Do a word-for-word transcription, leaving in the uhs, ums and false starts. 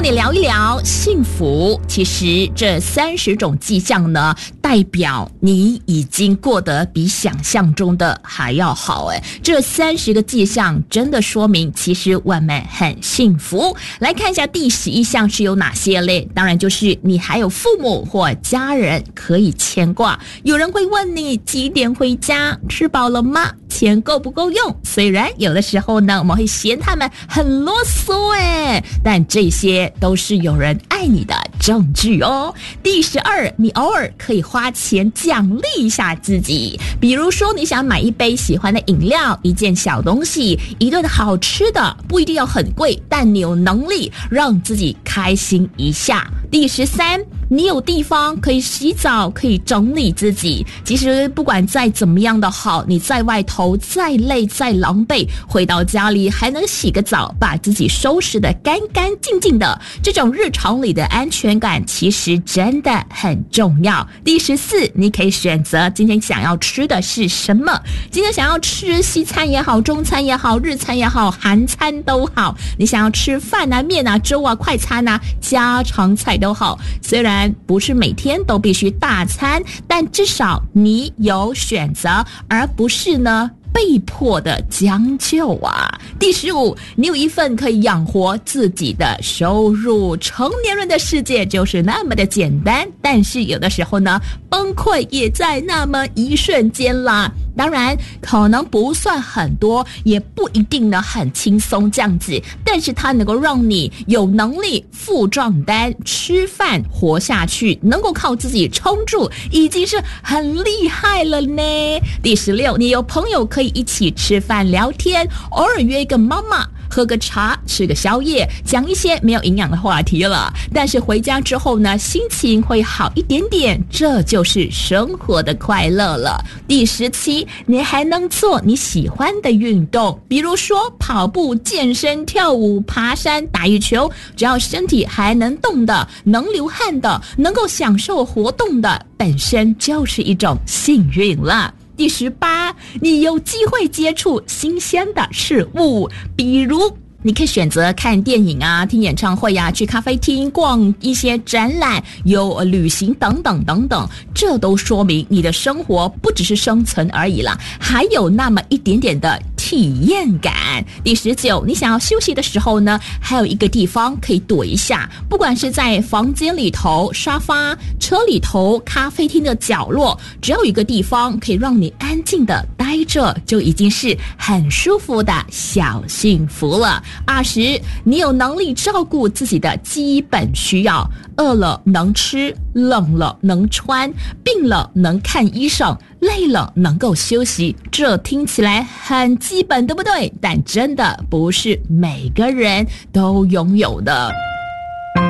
跟你聊一聊幸福。其实这三十种迹象呢，代表你已经过得比想象中的还要好。哎，这三十个迹象真的说明其实我们很幸福。来看一下第十一项是有哪些嘞？当然就是你还有父母或家人可以牵挂。有人会问你几点回家，吃饱了吗？钱够不够用？虽然有的时候呢，我们会嫌他们很啰嗦哎，但这些都是有人爱你的证据哦。第十二，你偶尔可以花钱奖励一下自己，比如说你想买一杯喜欢的饮料，一件小东西，一顿好吃的，不一定要很贵，但你有能力让自己开心一下。第十三，你有地方可以洗澡，可以整理自己。其实不管再怎么样的好，你在外头再累再狼狈，回到家里还能洗个澡，把自己收拾得干干净净的，这种日常里的安全感其实真的很重要。第十四，你可以选择今天想要吃的是什么。今天想要吃西餐也好，中餐也好，日餐也好，韩餐都好，你想要吃饭啊、面啊、粥啊、快餐啊、家常菜都好，虽然不是每天都必须大餐，但至少你有选择，而不是呢被迫的将就啊。第十五，你有一份可以养活自己的收入。成年人的世界就是那么的简单，但是有的时候呢，崩溃也在那么一瞬间啦。当然可能不算很多，也不一定呢很轻松这样子，但是它能够让你有能力付账单、吃饭、活下去，能够靠自己撑住，已经是很厉害了呢。第十六，你有朋友可以一起吃饭聊天，偶尔约一个妈妈喝个茶，吃个宵夜，讲一些没有营养的话题了，但是回家之后呢，心情会好一点点，这就是生活的快乐了。第十七，你还能做你喜欢的运动，比如说跑步、健身、跳舞、爬山、打羽球，只要身体还能动的，能流汗的，能够享受活动的，本身就是一种幸运了。第十八，你有机会接触新鲜的事物，比如你可以选择看电影啊、听演唱会啊、去咖啡厅、逛一些展览、有旅行等等等等，这都说明你的生活不只是生存而已啦，还有那么一点点的体验感。第十九，你想要休息的时候呢，还有一个地方可以躲一下，不管是在房间里头、沙发、车里头、咖啡厅的角落，只要有一个地方可以让你安静的待着，就已经是很舒服的小幸福了。二十，你有能力照顾自己的基本需要，饿了能吃，冷了能穿，病了能看医生，累了能够休息。这听起来很基本，对不对？但真的不是每个人都拥有的。